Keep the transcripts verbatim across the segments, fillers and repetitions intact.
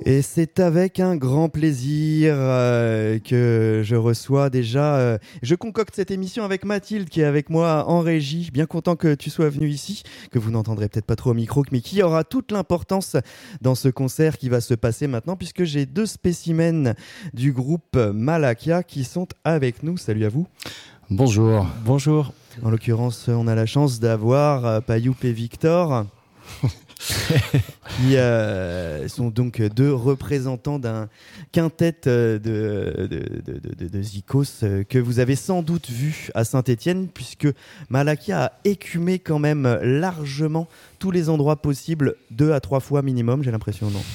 Et c'est avec un grand plaisir euh, que je reçois déjà... Euh, je concocte cette émission avec Mathilde qui est avec moi en régie. Bien content que tu sois venu ici, que vous n'entendrez peut-être pas trop au micro, mais qui aura toute l'importance dans ce concert qui va se passer maintenant, puisque j'ai deux spécimens du groupe Malakia qui sont avec nous. Salut à vous. Bonjour. Bonjour. En l'occurrence, on a la chance d'avoir euh, Payoup et Victor. qui euh, sont donc deux représentants d'un quintet de, de, de, de, de, de Zikos euh, que vous avez sans doute vu à Saint-Étienne, puisque Malakia a écumé quand même largement tous les endroits possibles, deux à trois fois minimum, j'ai l'impression, non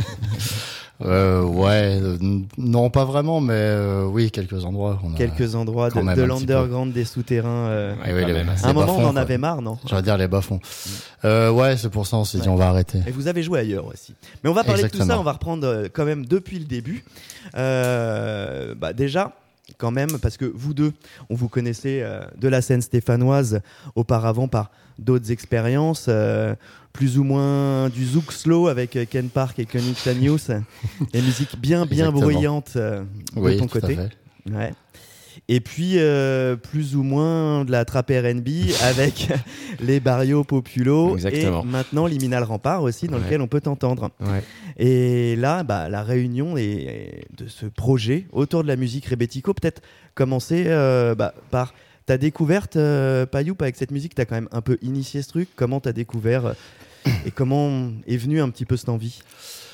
Euh, ouais, euh, non pas vraiment, mais euh, oui, quelques endroits. On a quelques endroits de, de l'underground, des souterrains. Euh, oui, oui, les, les à un moment, bas-fonds, on en quoi. avait marre, non? J'allais dire les bas-fonds. Euh, ouais, c'est pour ça on s'est ouais. dit on va arrêter. Et vous avez joué ailleurs aussi. Mais on va parler Exactement. de tout ça, on va reprendre euh, quand même depuis le début. Euh, bah déjà, quand même, parce que vous deux, on vous connaissait euh, de la scène stéphanoise auparavant par d'autres expériences. Euh, plus ou moins du zouk slow avec Ken Park et Koenig Tanius, des musiques bien bien Exactement. bruyantes euh, oui, de ton côté. Ouais. Et puis euh, plus ou moins de la trap R and B avec les Barrio Populo. Exactement. Et maintenant Liminal Rempart aussi, dans ouais. lequel on peut t'entendre. Ouais. Et là, bah, la réunion est, de ce projet autour de la musique rebetiko, peut-être commencer euh, bah, par ta découverte, euh, Payoup, avec cette musique. T'as quand même un peu initié ce truc. Comment t'as découvert euh, et comment est venue un petit peu cette envie?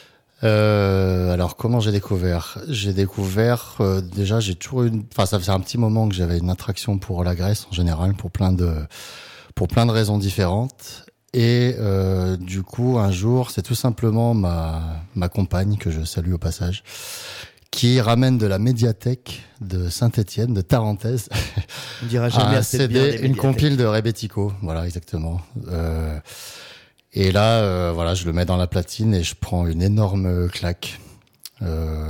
Euh, alors comment j'ai découvert J'ai découvert euh, déjà j'ai toujours une, enfin ça faisait un petit moment que j'avais une attraction pour la Grèce en général pour plein de pour plein de raisons différentes et euh, du coup un jour c'est tout simplement ma ma compagne que je salue au passage qui ramène de la médiathèque de Saint-Étienne de Tarentaise on dira jamais un assez C D, bien une compile de rebetiko, voilà exactement. Euh, Et là, euh, voilà, je le mets dans la platine et je prends une énorme claque. Euh,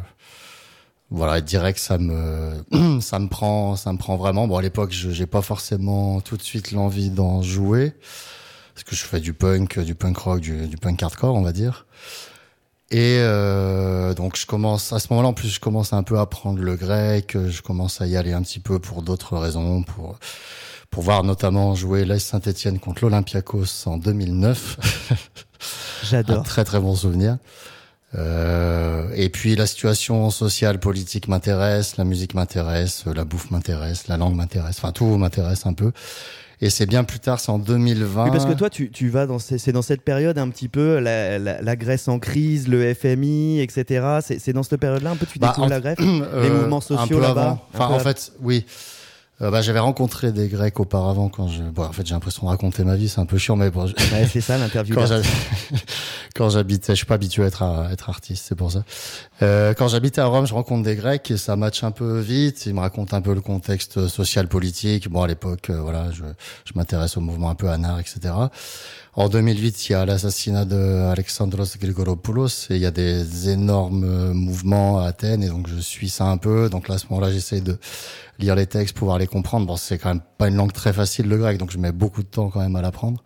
voilà, direct, ça me, ça me prend, ça me prend vraiment. Bon, à l'époque, je, j'ai pas forcément tout de suite l'envie d'en jouer parce que je fais du punk, du punk rock, du, du punk hardcore, on va dire. Et euh, donc, je commence à ce moment-là. En plus, je commence un peu à apprendre le grec. Je commence à y aller un petit peu pour d'autres raisons, pour pour voir notamment jouer l'A S Saint-Étienne contre l'Olympiakos en deux mille neuf. J'adore. Un très très bon souvenir. Euh, et puis la situation sociale, politique m'intéresse, la musique m'intéresse, la bouffe m'intéresse, la langue m'intéresse, enfin tout m'intéresse un peu. Et c'est bien plus tard, c'est en deux mille vingt. Oui, parce que toi, tu, tu vas dans, c'est dans cette période un petit peu, la, la, la Grèce en crise, le F M I, et cetera. C'est, c'est dans cette période-là un peu tu découvres bah, en, la Grèce, euh, les mouvements sociaux là-bas. Enfin, en fait, oui. Euh, bah, j'avais rencontré des Grecs auparavant quand je, bon, en fait, j'ai l'impression de raconter ma vie, c'est un peu chiant, mais bon. Je... Ouais, c'est ça, l'interview. quand, j'habitais... quand j'habitais, je suis pas habitué à être, à être artiste, c'est pour ça. Euh, quand j'habitais à Rome, je rencontre des Grecs et ça matche un peu vite. Ils me racontent un peu le contexte social, politique. Bon, à l'époque, euh, voilà, je, je m'intéresse au mouvement un peu anar, et cetera. En deux mille huit, il y a l'assassinat de Alexandros Grigoropoulos et il y a des énormes mouvements à Athènes et donc je suis ça un peu. Donc là, à ce moment-là, j'essaie de lire les textes, pouvoir les comprendre. Bon, c'est quand même pas une langue très facile, le grec, donc je mets beaucoup de temps quand même à l'apprendre.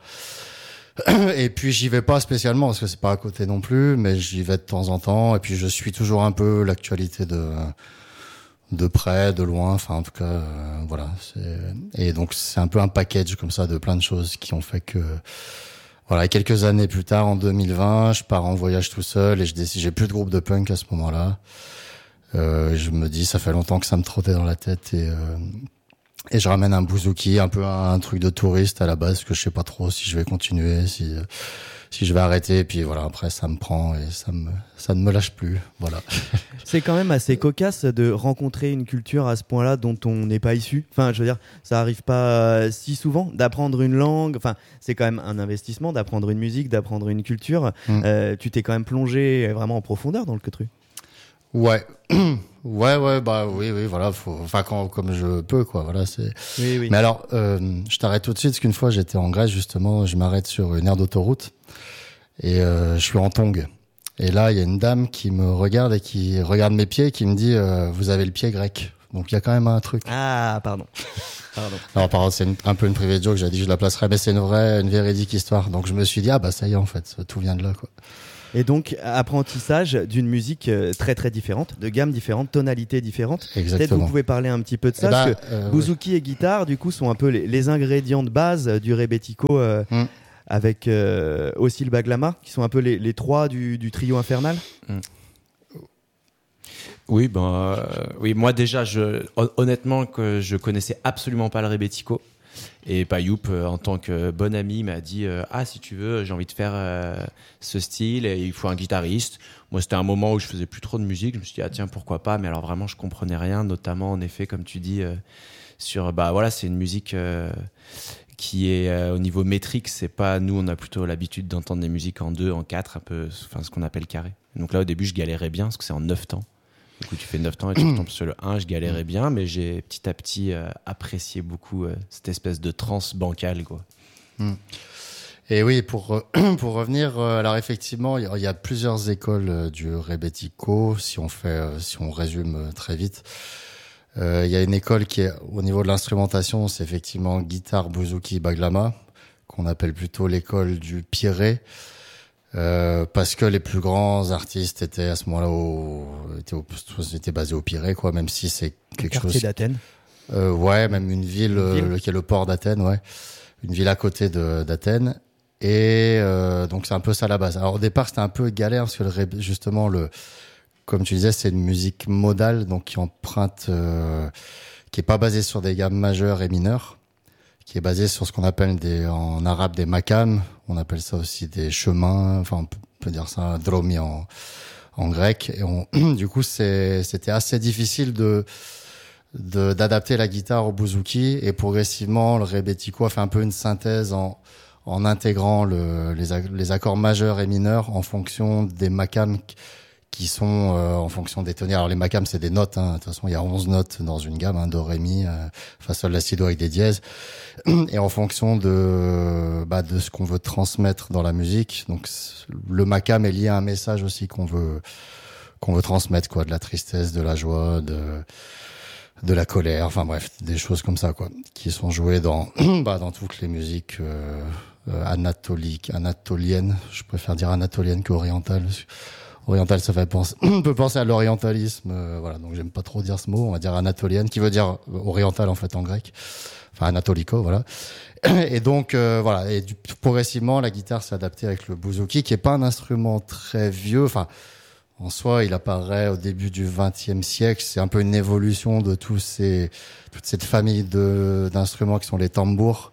Et puis j'y vais pas spécialement parce que c'est pas à côté non plus, mais j'y vais de temps en temps. Et puis je suis toujours un peu l'actualité de de près, de loin. Enfin, en tout cas, euh, voilà. C'est... Et donc c'est un peu un package comme ça de plein de choses qui ont fait que voilà. Et quelques années plus tard, en deux mille vingt, je pars en voyage tout seul et je décide. J'ai plus de groupe de punk à ce moment-là. Euh, je me dis, ça fait longtemps que ça me trottait dans la tête et euh, et je ramène un bouzouki, un peu un, un truc de touriste à la base, que je sais pas trop si je vais continuer, si si je vais arrêter. Et puis voilà, après ça me prend et ça me ça ne me lâche plus. Voilà. C'est quand même assez cocasse de rencontrer une culture à ce point-là dont on n'est pas issu. Enfin, je veux dire, ça arrive pas si souvent d'apprendre une langue. Enfin, c'est quand même un investissement d'apprendre une musique, d'apprendre une culture. Mmh. Euh, tu t'es quand même plongé vraiment en profondeur dans le truc. Ouais, ouais, ouais, bah oui, oui, voilà, faut, enfin quand comme je peux, quoi, voilà, c'est. Oui, oui. Mais alors, euh, je t'arrête tout de suite parce qu'une fois j'étais en Grèce justement, je m'arrête sur une aire d'autoroute et euh, je suis en tongs. Et là, il y a une dame qui me regarde et qui regarde mes pieds et qui me dit euh, vous avez le pied grec. Donc il y a quand même un truc. Ah, pardon. Pardon. Non, par contre, c'est une, un peu une privée joke. J'ai dit que je la placerais, mais c'est une vraie, une véridique histoire. Donc je me suis dit, ah bah ça y est, en fait, tout vient de là, quoi. Et donc, apprentissage d'une musique très très différente, de gammes différentes, tonalités différentes. Exactement. Peut-être vous pouvez parler un petit peu de ça, eh bah, parce que euh, bouzouki ouais. et guitare, du coup, sont un peu les, les ingrédients de base du rebetiko, euh, mm. avec euh, aussi le baglama, qui sont un peu les, les trois du, du trio infernal. Mm. Oui, ben, euh, oui, moi déjà, je, honnêtement, que je connaissais absolument pas le rebetiko. Et Payoup, euh, en tant que bon ami, m'a dit euh, « Ah, si tu veux, j'ai envie de faire euh, ce style et il faut un guitariste. » Moi, c'était un moment où je faisais plus trop de musique. Je me suis dit « Ah tiens, pourquoi pas ?» Mais alors vraiment, je comprenais rien, notamment, en effet, comme tu dis, euh, sur... Bah voilà, c'est une musique euh, qui est euh, au niveau métrique. C'est pas... Nous, on a plutôt l'habitude d'entendre des musiques en deux, en quatre, un peu, enfin, ce qu'on appelle carré. Donc là, au début, je galérais bien parce que c'est en neuf temps. Du coup, tu fais neuf temps et tu retombes sur le un, je galérais bien, mais j'ai petit à petit euh, apprécié beaucoup euh, cette espèce de transe bancale, quoi. Mm. Et oui, pour, pour revenir, euh, alors effectivement, il y, y a plusieurs écoles euh, du rebetiko, si on fait, euh, si on résume euh, très vite. Il euh, y a une école qui est, au niveau de l'instrumentation, c'est effectivement guitare, bouzouki, baglama, qu'on appelle plutôt l'école du piré. Euh, parce que les plus grands artistes étaient à ce moment-là au, étaient, au, étaient basés au Pirée, quoi, même si c'est quelque le chose. Quartier d'Athènes. Euh, ouais, même une ville, une ville. Euh, qui est le port d'Athènes, ouais. Une ville à côté de, d'Athènes. Et, euh, donc c'est un peu ça à la base. Alors au départ, c'était un peu galère parce que le, justement, le, comme tu disais, c'est une musique modale, donc qui emprunte, euh, qui est pas basée sur des gammes majeures et mineures, qui est basé sur ce qu'on appelle des, en arabe des makams, on appelle ça aussi des chemins, enfin on peut, on peut dire ça dromi en, en grec. Et on, du coup, c'est, c'était assez difficile de, de, d'adapter la guitare au bouzouki, et progressivement le rebetiko a fait un peu une synthèse en, en intégrant le, les, les accords majeurs et mineurs en fonction des makams qui sont euh, en fonction des tonniers. Alors les makams, c'est des notes, hein. De toute façon il y a onze notes dans une gamme, hein, do, ré, mi, euh, fa, sol, la, si, do avec des dièses, et en fonction de bah, de ce qu'on veut transmettre dans la musique. Donc le makam est lié à un message aussi qu'on veut qu'on veut transmettre, quoi, de la tristesse, de la joie, de de la colère, enfin bref, des choses comme ça, quoi, qui sont jouées dans bah dans toutes les musiques euh, euh, anatoliques, anatoliennes. Je préfère dire anatolienne qu'orientale. Oriental, ça fait penser, on peut penser à l'orientalisme, euh, voilà. Donc j'aime pas trop dire ce mot. On va dire anatolienne, qui veut dire oriental en fait en grec. Enfin anatolico, voilà. Et donc euh, voilà. Et du, progressivement, la guitare s'est adaptée avec le bouzouki, qui est pas un instrument très vieux. Enfin, en soi, il apparaît au début du vingtième siècle. C'est un peu une évolution de tous ces, toute cette famille de d'instruments qui sont les tambours.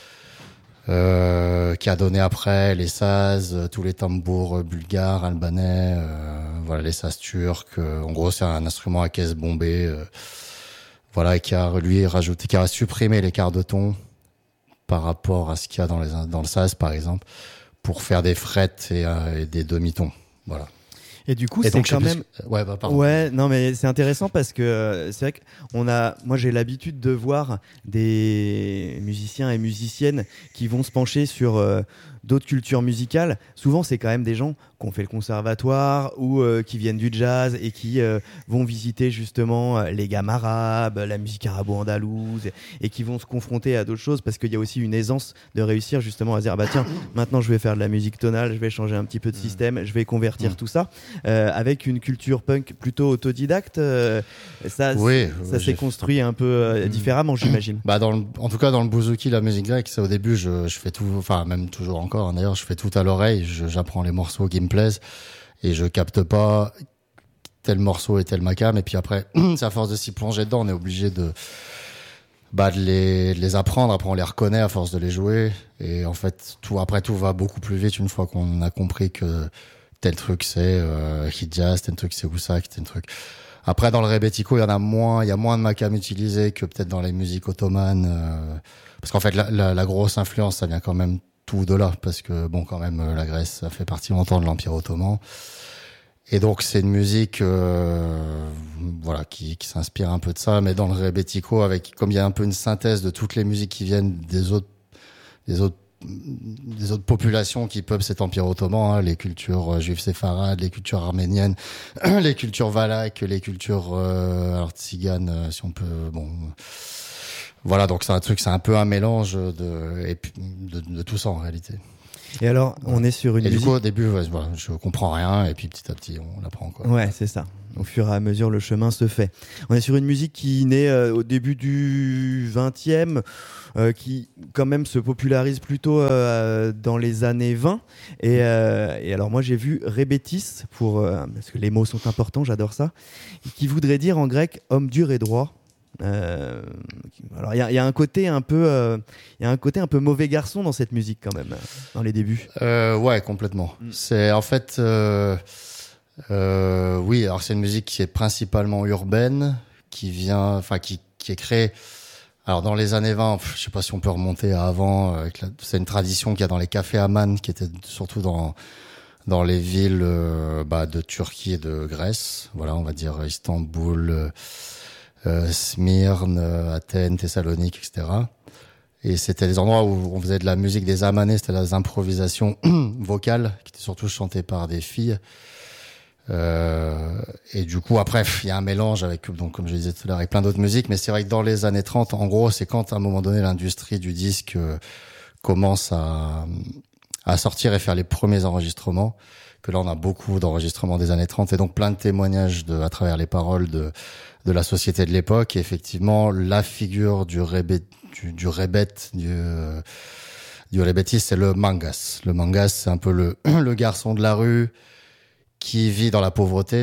Euh, qui a donné après les sazes, tous les tambours bulgares, albanais, euh, voilà, les sazes turcs. Euh, en gros, c'est un instrument à caisse bombée, euh, voilà, et qui a lui rajouté, qui a supprimé les quarts de ton par rapport à ce qu'il y a dans les dans le saz, par exemple, pour faire des frettes et, euh, et des demi-tons, voilà. Et du coup, et c'est donc, quand même. Plus... Ouais, bah, pardon. Ouais, non, mais c'est intéressant parce que euh, c'est vrai qu'on a. Moi, j'ai l'habitude de voir des musiciens et musiciennes qui vont se pencher sur euh, d'autres cultures musicales. Souvent, c'est quand même des gens qui ont fait le conservatoire ou euh, qui viennent du jazz et qui euh, vont visiter justement les gammes arabes, la musique arabo-andalouse, et, et qui vont se confronter à d'autres choses parce qu'il y a aussi une aisance de réussir justement à dire bah tiens, maintenant je vais faire de la musique tonale, je vais changer un petit peu de système, je vais convertir mmh. tout ça. Euh, avec une culture punk plutôt autodidacte, euh, ça, oui, ça s'est construit un peu euh, différemment, j'imagine. Bah dans le, en tout cas dans le bouzouki, la musique grecque, c'est au début, je, je fais tout, enfin même toujours encore. Hein, d'ailleurs, je fais tout à l'oreille. Je, j'apprends les morceaux qui me plaisent et je capte pas tel morceau et tel makam. Et puis après, c'est à force de s'y plonger dedans, on est obligé de bah de les, de les apprendre. Après, on les reconnaît à force de les jouer. Et en fait, tout après tout va beaucoup plus vite une fois qu'on a compris que tel truc c'est euh, Hidjaz, tel truc c'est Houssack, tel truc. Après dans le rebetiko, il y en a moins, il y a moins de makam utilisés que peut-être dans les musiques ottomanes, euh, parce qu'en fait la, la, la grosse influence ça vient quand même tout de là, parce que bon quand même la Grèce ça fait partie longtemps de l'Empire ottoman, et donc c'est une musique euh, voilà qui, qui s'inspire un peu de ça, mais dans le rebetiko avec comme il y a un peu une synthèse de toutes les musiques qui viennent des autres des autres des autres populations qui peuplent cet empire ottoman, hein, les cultures euh, juives séfarades, les cultures arméniennes, les cultures valaques, les cultures euh, alors tziganes, euh, si on peut, bon, voilà, donc c'est un truc, c'est un peu un mélange de et puis, de, de tout ça en réalité. Et alors, on est sur une et musique... du coup, au début, ouais, voilà, je comprends rien, et puis petit à petit, on l'apprend, quoi. Ouais, c'est ça. Au fur et à mesure, le chemin se fait. On est sur une musique qui naît euh, au début du vingtième, euh, qui quand même se popularise plutôt euh, dans les années vingt. Et, euh, et alors moi, j'ai vu Rébétis, pour, euh, parce que les mots sont importants, j'adore ça, qui voudrait dire en grec « homme dur et droit ». Euh, alors il y, y a un côté un peu, il euh, y a un côté un peu mauvais garçon dans cette musique quand même, dans les débuts. Euh, ouais, complètement. Mm. C'est en fait, euh, euh, oui. Alors c'est une musique qui est principalement urbaine, qui vient, enfin qui qui est créée. Alors dans les années vingt, je sais pas si on peut remonter à avant. Euh, c'est une tradition qu'il y a dans les cafés Aman, qui était surtout dans dans les villes euh, bah, de Turquie et de Grèce. Voilà, on va dire Istanbul. Euh, Euh, Smyrne, euh, Athènes, Thessalonique, et cetera. Et c'était des endroits où on faisait de la musique des amanés, c'était des improvisations vocales qui étaient surtout chantées par des filles. Euh, et du coup, après, il y a un mélange avec, donc comme je disais tout à l'heure, avec plein d'autres musiques. Mais c'est vrai que dans les années trente, en gros, c'est quand à un moment donné l'industrie du disque euh, commence à à sortir et faire les premiers enregistrements. Que là, on a beaucoup d'enregistrements des années trente et donc plein de témoignages de, à travers les paroles de de la société de l'époque. Et effectivement, la figure du rébé, du, du rébet, du, euh, du rébétiste, c'est le mangas. Le mangas, c'est un peu le, le garçon de la rue qui vit dans la pauvreté,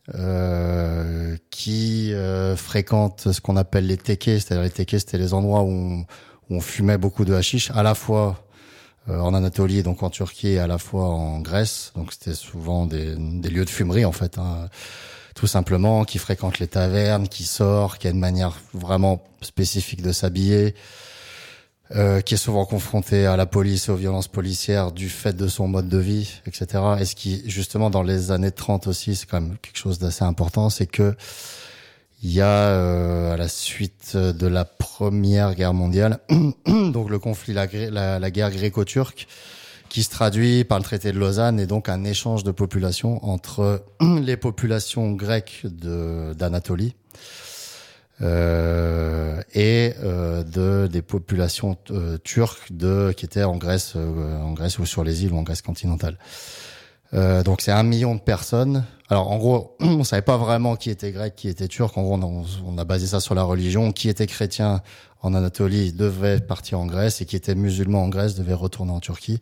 euh, qui euh, fréquente ce qu'on appelle les tekés. C'est-à-dire les tekés, c'était les endroits où on, où on fumait beaucoup de hashish, à la fois euh, en Anatolie, donc en Turquie, et à la fois en Grèce. Donc c'était souvent des, des lieux de fumerie, en fait, hein. Tout simplement, qui fréquente les tavernes, qui sort, qui a une manière vraiment spécifique de s'habiller, euh, qui est souvent confronté à la police et aux violences policières du fait de son mode de vie, et cetera. Et ce qui, justement, dans les années trente aussi, c'est quand même quelque chose d'assez important, c'est que il y a, euh, à la suite de la Première Guerre mondiale, donc le conflit, la, la, la guerre gréco-turque, qui se traduit par le traité de Lausanne et donc un échange de populations entre les populations grecques de d'Anatolie euh, et euh, de des populations euh, turques de qui étaient en Grèce euh, en Grèce ou sur les îles ou en Grèce continentale. Euh, donc c'est un million de personnes. Alors en gros, on savait pas vraiment qui était grec, qui était turc. En gros, on a, on a basé ça sur la religion. Qui était chrétien en Anatolie devait partir en Grèce et qui était musulman en Grèce devait retourner en Turquie.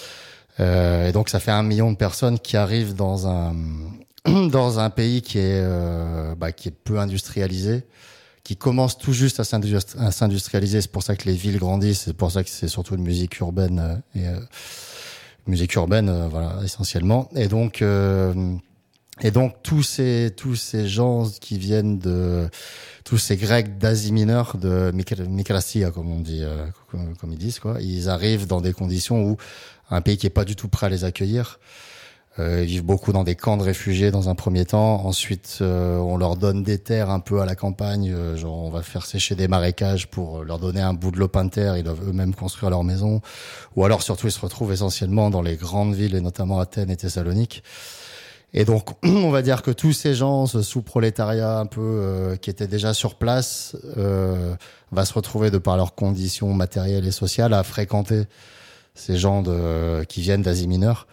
Euh, et donc ça fait un million de personnes qui arrivent dans un dans un pays qui est euh, bah, qui est peu industrialisé, qui commence tout juste à s'industrialiser. C'est pour ça que les villes grandissent. C'est pour ça que c'est surtout une musique urbaine et euh, musique urbaine, euh, voilà, essentiellement. Et donc euh, et donc tous ces tous ces gens qui viennent de tous ces Grecs d'Asie mineure, de Mikrasia, comme on dit, euh, comme, comme ils disent, quoi. Ils arrivent dans des conditions où un pays qui est pas du tout prêt à les accueillir. Euh, ils vivent beaucoup dans des camps de réfugiés dans un premier temps. Ensuite, euh, on leur donne des terres un peu à la campagne. Euh, genre, on va faire sécher des marécages pour leur donner un bout de lopin de terre. Ils doivent eux-mêmes construire leur maison. Ou alors, surtout, ils se retrouvent essentiellement dans les grandes villes, et notamment Athènes et Thessalonique. Et donc, on va dire que tous ces gens, ce sous-prolétariat un peu euh, qui était déjà sur place, euh, va se retrouver de par leurs conditions matérielles et sociales à fréquenter ces gens de, qui viennent d'Asie mineure.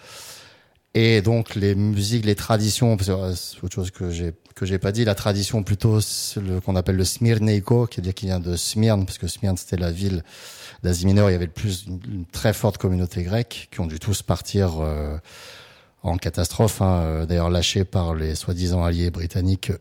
Et donc les musiques, les traditions, c'est autre chose que j'ai que j'ai pas dit, la tradition plutôt le qu'on appelle le Smirneiko, qui veut dire qu'il vient de Smyrne, parce que Smyrne c'était la ville d'Asie mineure, il y avait le plus une, une très forte communauté grecque qui ont dû tous partir euh, en catastrophe, hein, d'ailleurs lâchés par les soi-disant alliés britanniques.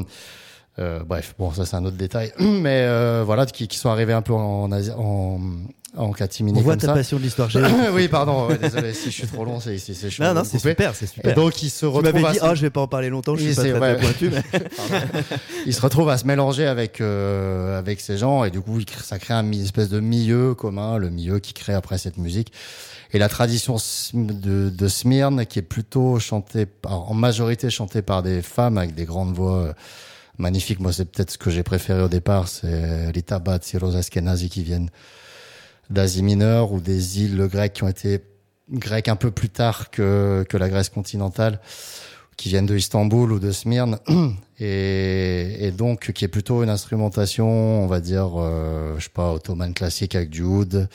Euh, bref, bon, ça c'est un autre détail, mais euh, voilà, qui, qui sont arrivés un peu en Asie, en en catimini. On voit comme ta ça. passion de l'histoire. Oui, pardon, ouais, désolé si je suis trop long, c'est c'est c'est Non, non, c'est super, c'est super. Et donc ils se retrouvent. Tu m'avais dit, ah, oh, je vais pas en parler longtemps, je suis oui, pas très, ouais, très pointu, mais ils se retrouvent à se mélanger avec euh, avec ces gens et du coup, ça crée un espèce de milieu commun, le milieu qui crée après cette musique. Et la tradition de, de Smyrne, qui est plutôt chantée, en majorité chantée par des femmes avec des grandes voix magnifiques. Moi, c'est peut-être ce que j'ai préféré au départ, c'est les Tabat, Rosa Askenazi qui viennent d'Asie mineure ou des îles grecques qui ont été grecques un peu plus tard que que la Grèce continentale, qui viennent de Istanbul ou de Smyrne, et, et donc qui est plutôt une instrumentation, on va dire, euh, je sais pas, ottomane classique avec du oud,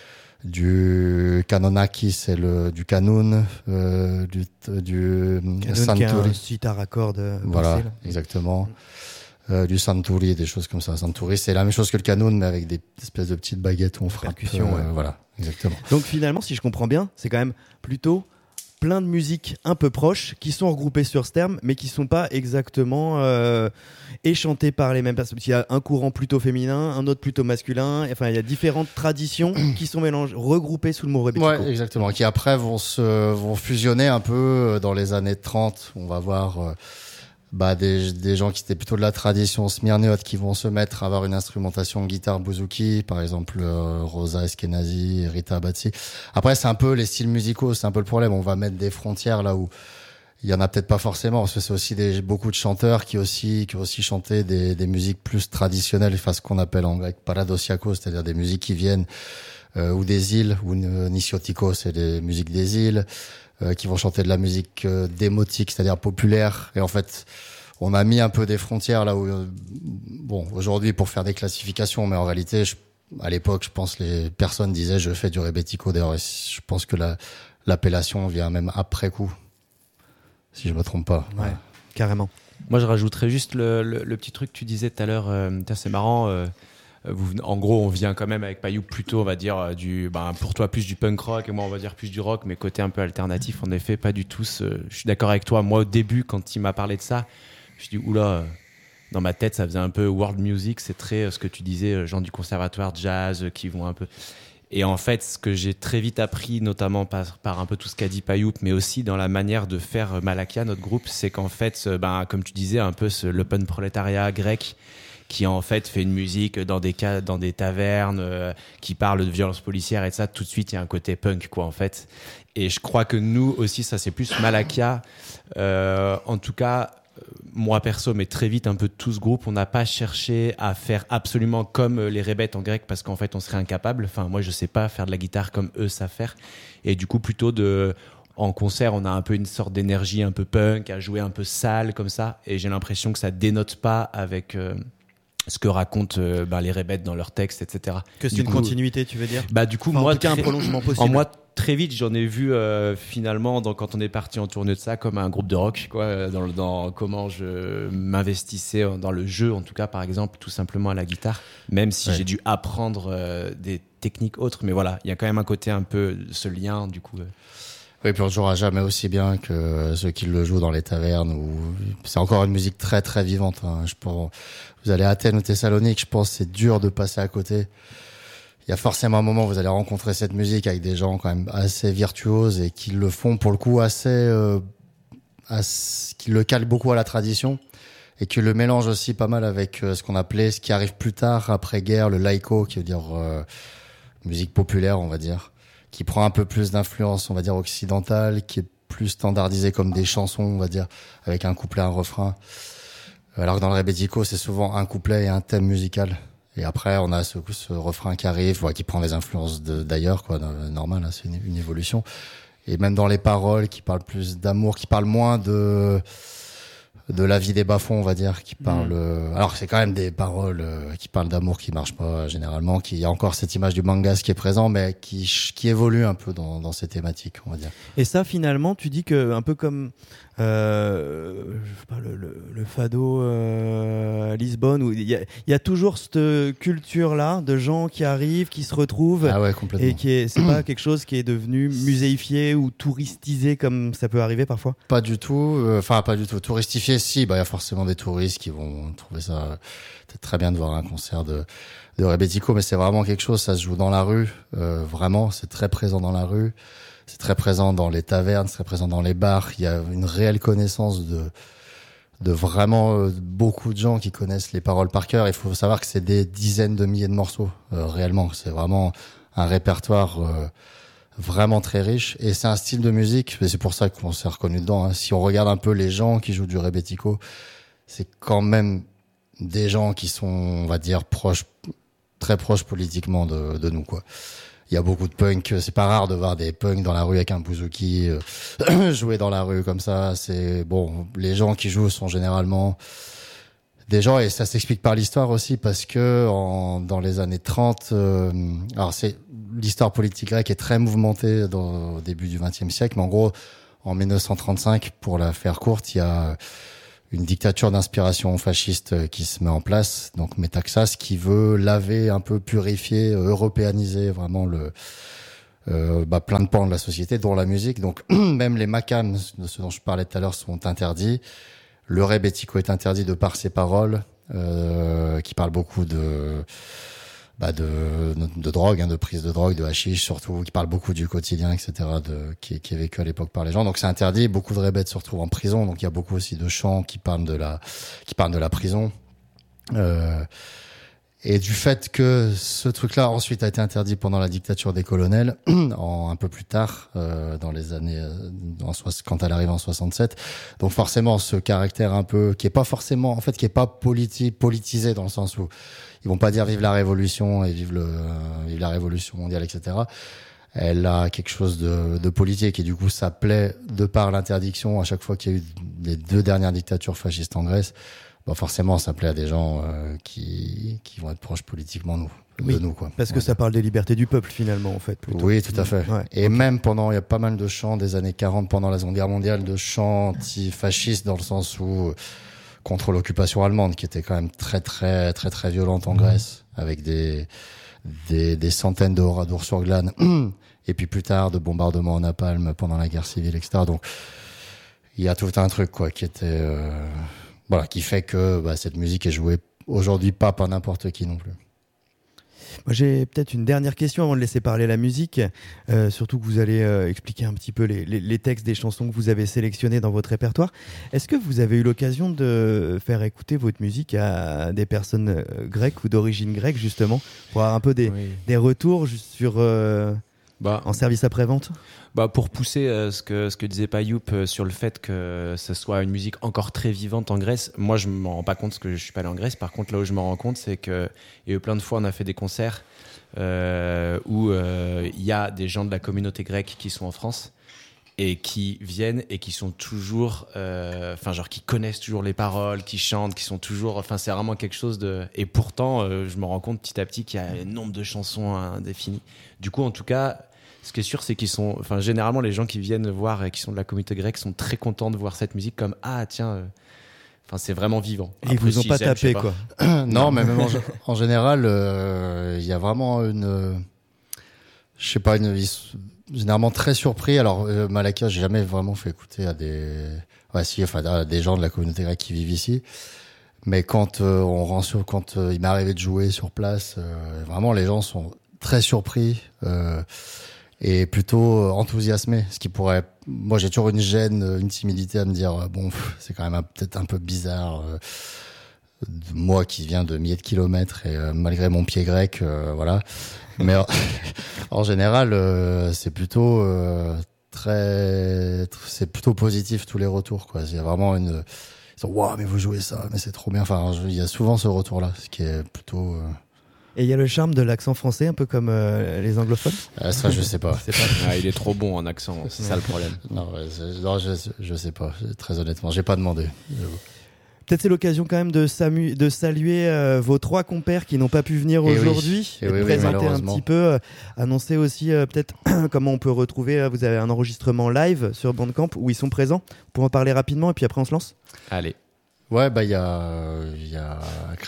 du kanonaki, c'est le du kanoun, euh, du du santuri, sitar à cordes. Voilà, là. Exactement. Euh, du santuri, des choses comme ça. Santuri, c'est la même chose que le kanoun, mais avec des espèces de petites baguettes où on frappe. Percussion, euh, ouais. Voilà, exactement. Donc finalement, si je comprends bien, c'est quand même plutôt plein de musiques un peu proches qui sont regroupées sur ce terme, mais qui sont pas exactement euh, échantées par les mêmes personnes. Il y a un courant plutôt féminin, un autre plutôt masculin. Enfin, il y a différentes traditions qui sont mélangées, regroupées sous le mot rebetiko. Ouais, exactement. Qui après vont se vont fusionner un peu dans les années trente. On va voir euh, bah des des gens qui étaient plutôt de la tradition smyrniote qui vont se mettre à avoir une instrumentation guitare bouzouki, par exemple euh, Rosa Eskenazi, Rita Abatsi. Après c'est un peu les styles musicaux, c'est un peu le problème, on va mettre des frontières là où il y en a peut-être pas forcément, parce que c'est aussi des beaucoup de chanteurs qui aussi qui ont aussi chanté des des musiques plus traditionnelles, enfin ce qu'on appelle en grec paradosiakos, c'est-à-dire des musiques qui viennent euh, ou des îles, ou euh, nisiotiko, c'est des musiques des îles. Euh, qui vont chanter de la musique euh, démotique, c'est-à-dire populaire. Et en fait, on a mis un peu des frontières là où, euh, bon, aujourd'hui pour faire des classifications, mais en réalité, je, à l'époque, je pense les personnes disaient je fais du rebetiko. D'ailleurs, je pense que la, l'appellation vient même après coup, si je me trompe pas. Ouais, ouais. Carrément. Moi, je rajouterais juste le, le, le petit truc que tu disais tout à l'heure. Euh, c'est marrant. Euh, Vous, en gros, on vient quand même avec Payou plutôt, on va dire, du, ben, pour toi plus du punk rock et moi on va dire plus du rock, mais côté un peu alternatif. En effet, pas du tout. Ce, je suis d'accord avec toi. Moi, au début, quand il m'a parlé de ça, je me suis dit oula, dans ma tête, ça faisait un peu world music. C'est très ce que tu disais, gens du conservatoire jazz qui vont un peu. Et en fait, ce que j'ai très vite appris, notamment par, par un peu tout ce qu'a dit Payou, mais aussi dans la manière de faire Malakia, notre groupe, c'est qu'en fait, ben, comme tu disais, un peu ce, l'open prolétariat grec, qui en fait fait une musique dans des cas, dans des tavernes, euh, qui parle de violence policière et ça, tout de suite il y a un côté punk quoi en fait. Et je crois que nous aussi ça c'est plus Malakia. Euh, en tout cas, moi perso, mais très vite un peu de tout ce groupe, on n'a pas cherché à faire absolument comme les rébètes en grec parce qu'en fait on serait incapable. Enfin moi je sais pas faire de la guitare comme eux savent faire. Et du coup plutôt de en concert, on a un peu une sorte d'énergie un peu punk, à jouer un peu sale comme ça. Et j'ai l'impression que ça dénote pas avec euh, ce que racontent euh, bah, les rébètes dans leurs textes, et cetera. Que c'est du une coup, continuité, tu veux dire? Bah du coup, enfin, moi, en tout cas, très, un prolongement possible. En moi, très vite, j'en ai vu euh, finalement dans, quand on est parti en tournée de ça comme un groupe de rock, quoi, dans, dans comment je m'investissais dans le jeu, en tout cas, par exemple, tout simplement à la guitare, même si ouais. j'ai dû apprendre euh, des techniques autres, mais voilà, il y a quand même un côté un peu ce lien, du coup. Euh. Oui, puis on jouera jamais aussi bien que ceux qui le jouent dans les tavernes. Où c'est encore une musique très très vivante. Hein. Je pense, vous allez à Athènes ou Thessalonique, je pense que c'est dur de passer à côté. Il y a forcément un moment où vous allez rencontrer cette musique avec des gens quand même assez virtuoses et qui le font pour le coup assez, euh, assez qui le calent beaucoup à la tradition et qui le mélangent aussi pas mal avec euh, ce qu'on appelait, ce qui arrive plus tard après guerre, le laïko, qui veut dire euh, musique populaire, on va dire, qui prend un peu plus d'influence, on va dire, occidentale, qui est plus standardisée comme des chansons, on va dire, avec un couplet, un refrain. Alors que dans le rebetiko, c'est souvent un couplet et un thème musical. Et après, on a ce, ce refrain qui arrive, ouais, qui prend des influences de, d'ailleurs, quoi, normal, hein, c'est une, une évolution. Et même dans les paroles, qui parlent plus d'amour, qui parlent moins de de la vie des bas-fonds, on va dire, qui parle. Mmh. Alors c'est quand même des paroles euh, qui parlent d'amour, qui marchent pas généralement, qui y a encore cette image du mangas qui est présent, mais qui qui évolue un peu dans dans ces thématiques, on va dire. Et ça, finalement, tu dis que un peu comme euh, je sais pas le le, le fado euh, à Lisbonne, où il y a il y a toujours cette culture là de gens qui arrivent, qui se retrouvent, ah ouais, complètement. Et qui est c'est pas quelque chose qui est devenu muséifié ou touristisé comme ça peut arriver parfois. Pas du tout, enfin euh, pas du tout touristifié. Si, bah il y a forcément des touristes qui vont trouver ça peut-être très bien de voir un concert de de rebetiko, mais c'est vraiment quelque chose, ça se joue dans la rue, euh, vraiment, c'est très présent dans la rue, c'est très présent dans les tavernes, c'est très présent dans les bars. Il y a une réelle connaissance de de vraiment euh, beaucoup de gens qui connaissent les paroles par cœur. Il faut savoir que c'est des dizaines de milliers de morceaux, euh, réellement, c'est vraiment un répertoire euh, vraiment très riche, et c'est un style de musique, mais c'est pour ça qu'on s'est reconnu dedans, hein. Si on regarde un peu les gens qui jouent du rebetiko, c'est quand même des gens qui sont, on va dire, proches très proches politiquement de, de nous, quoi. Il y a beaucoup de punks, c'est pas rare de voir des punks dans la rue avec un bouzouki, euh, jouer dans la rue comme ça. C'est bon, les gens qui jouent sont généralement des gens, et ça s'explique par l'histoire aussi, parce que en, dans les années trente, euh, alors c'est l'histoire politique grecque est très mouvementée dans, au début du vingtième siècle, mais en gros, en dix-neuf cent trente-cinq, pour la faire courte, il y a une dictature d'inspiration fasciste qui se met en place, donc Métaxas, qui veut laver un peu, purifier, européaniser vraiment le euh, bah, plein de pans de la société, dont la musique. Donc même les makams, de ce dont je parlais tout à l'heure, sont interdits. Le rebetiko est interdit de par ses paroles, euh, qui parle beaucoup de bah de, de, de drogue, hein, de prise de drogue, de hashish surtout, qui parle beaucoup du quotidien, et cetera, de, qui, qui est vécu à l'époque par les gens. Donc c'est interdit. Beaucoup de rebets se retrouvent en prison. Donc il y a beaucoup aussi de chants qui parlent de la, qui parlent de la prison. Euh, et du fait que ce truc-là ensuite a été interdit pendant la dictature des colonels, en, un peu plus tard, euh, dans les années, en, quand elle arrive en soixante-sept. Donc forcément ce caractère un peu, qui est pas forcément, en fait, qui est pas politi- politisé dans le sens où ils vont pas dire vive la révolution et vive le euh, vive la révolution mondiale, et cetera. Elle a quelque chose de, de politique, et du coup ça plaît de par l'interdiction. À chaque fois qu'il y a eu les deux dernières dictatures fascistes en Grèce, bon, forcément ça plaît à des gens euh, qui qui vont être proches politiquement nous, oui, de nous, quoi. Parce ouais. que ça parle des libertés du peuple finalement, en fait. Plutôt. Oui, tout à fait. Ouais. Et okay. Même pendant, il y a pas mal de chants des années quarante pendant la Seconde Guerre mondiale, de chants anti-fascistes, dans le sens où contre l'occupation allemande, qui était quand même très très très très violente en Grèce, avec des des, des centaines d'ours d'ours sur glane, et puis plus tard de bombardements en napalm pendant la guerre civile, et cetera. Donc il y a tout un truc, quoi, qui était euh, voilà, qui fait que bah, cette musique est jouée aujourd'hui pas par n'importe qui non plus. Moi, j'ai peut-être une dernière question avant de laisser parler la musique, euh, surtout que vous allez euh, expliquer un petit peu les, les, les textes des chansons que vous avez sélectionnées dans votre répertoire. Est-ce que vous avez eu l'occasion de faire écouter votre musique à des personnes euh, grecques ou d'origine grecque, justement, pour avoir un peu des, oui. des retours sur, euh, bah, en service après-vente ? Bah pour pousser euh, ce que ce que disait Payoup euh, sur le fait que ce soit une musique encore très vivante en Grèce, moi je m'en rends pas compte parce que je suis pas allé en Grèce. Par contre, là où je me rends compte, c'est que il y a eu plein de fois on a fait des concerts euh, où il euh, y a des gens de la communauté grecque qui sont en France et qui viennent et qui sont toujours, enfin euh, genre qui connaissent toujours les paroles, qui chantent, qui sont toujours, enfin c'est vraiment quelque chose de. Et pourtant, euh, je me rends compte petit à petit qu'il y a un nombre de chansons indéfinies. Du coup, en tout cas. Ce qui est sûr, c'est qu'ils sont, enfin, généralement, les gens qui viennent voir et qui sont de la communauté grecque sont très contents de voir cette musique comme ah tiens, euh... enfin c'est vraiment vivant. Et ils vous ont pas aiment, tapé quoi. non, non, mais même en, en général, il euh, y a vraiment une, euh, je sais pas, une, généralement très surpris. Alors euh, Malakia, j'ai jamais vraiment fait écouter à des, ouais, si, enfin, à des gens de la communauté grecque qui vivent ici. Mais quand euh, on rend sur, quand euh, il m'est arrivé de jouer sur place, euh, vraiment les gens sont très surpris. Euh, et plutôt enthousiasmé, ce qui pourrait, moi j'ai toujours une gêne, une timidité à me dire bon c'est quand même un, peut-être un peu bizarre, euh, moi qui viens de milliers de kilomètres et euh, malgré mon pied grec, euh, voilà, mais en général euh, c'est plutôt euh, très, c'est plutôt positif tous les retours, quoi. Il y a vraiment une, waouh mais vous jouez ça, mais c'est trop bien, enfin il y a souvent ce retour là, ce qui est plutôt euh, Et il y a le charme de l'accent français, un peu comme euh, les anglophones. Ah, ça, je sais pas. C'est pas... Ah, il est trop bon en accent, c'est ouais. ça le problème. Non, ouais, non je, je sais pas. Très honnêtement, j'ai pas demandé. Peut-être c'est l'occasion quand même de, samu- de saluer euh, vos trois compères qui n'ont pas pu venir et aujourd'hui, oui. et, et de oui, présenter oui, un petit peu, euh, annoncer aussi euh, peut-être comment on peut retrouver. Euh, vous avez un enregistrement live sur Bandcamp où ils sont présents. Pour en parler rapidement et puis après on se lance. Allez. Ouais, bah il y a, il y a.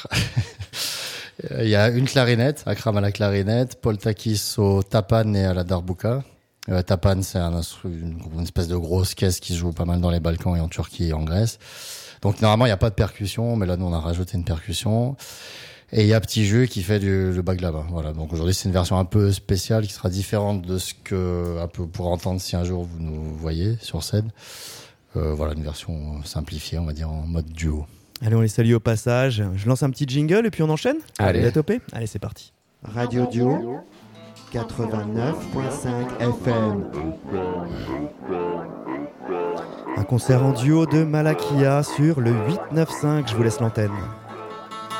Il y a une clarinette, Akram à la clarinette, Paul Takis au tapan et à la darbuka. Euh, tapan, c'est un instru- une, une espèce de grosse caisse qui se joue pas mal dans les Balkans et en Turquie et en Grèce. Donc normalement, il n'y a pas de percussion, mais là, nous, on a rajouté une percussion. Et il y a Petit Jeu qui fait du, le baklava. Voilà. Donc aujourd'hui, c'est une version un peu spéciale qui sera différente de ce que, un peu pour entendre si un jour vous nous voyez sur scène. Euh, voilà, une version simplifiée, on va dire, en mode duo. Allez, on les salue au passage. Je lance un petit jingle et puis on enchaîne. Allez, Allez, topé. Allez, c'est parti. Radio Duo quatre-vingt-neuf virgule cinq F M. Un concert en duo de Malakia sur le huit neuf cinq. Je vous laisse l'antenne.